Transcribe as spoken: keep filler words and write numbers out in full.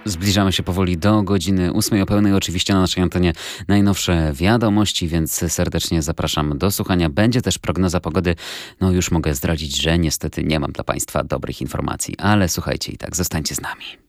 Zbliżamy się powoli do godziny ósmej o pełnej. Oczywiście na naszej antenie najnowsze wiadomości, więc serdecznie zapraszam do słuchania. Będzie też prognoza pogody. No już mogę zdradzić, że niestety nie mam dla Państwa dobrych informacji, ale słuchajcie i tak, zostańcie z nami.